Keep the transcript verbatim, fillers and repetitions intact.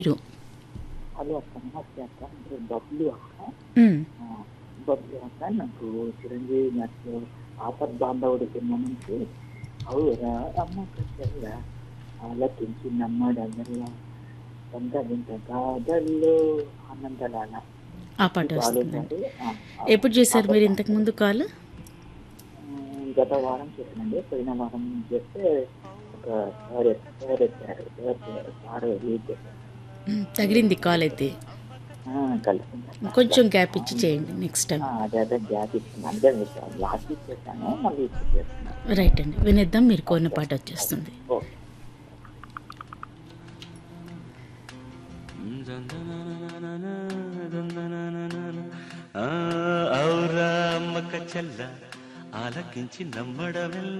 మీరు. హలో అక్క, నమస్తే అక్క. నేను బబ్లు అక్క. హ్మ్. ఆ, బబ్లు అక్క. నాకు చిరంజీవి నాకు ఆపద్ బాంధవుడి సినిమా నుంచి అవురా అమ్మక చెల్ల ఆలకించి నమ్మడల్లా కొంత వింత కాదల్లో ఆనందలాల ఆ ఎస్పి పాట బాలు వస్తుందండి. గారు. ఆ, ఆ, ఎప్పుడు చేశారు ఆపద్ మీరు బాంధవుడు. ఇంతకుముందు కాల్? ఉమ్, గత వారం చేశానండి. పోయిన వారం చేస్తే ఒక సార్ ఎత్- సార్ ఎత్తారు. సార్ చే- సార్ లీడ్ చేశారు. హ్మ్. తగిలింది కాల్ అయితే. ఆ, కలిసిందక్క అట్లా. కొంచెం గ్యాప్ ఇచ్చి చేయండి నెక్స్ట్ టైం. ఆ, అదే అదే గ్యాప్ ఇచ్చింది. అంటే మీకు లాస్ట్ వీక్ చేశాను, మళ్ళీ ఇప్పుడు చేస్తున్నాను. రైట్ అండి. వినేద్దాం. మీరు కోరిన ఓకే పాట ఓకే వచ్చేస్తుంది. ఓకే. ఆ, ఔరా అమ్మక చెల్ల ఆలకించి నమ్మడమెల్ల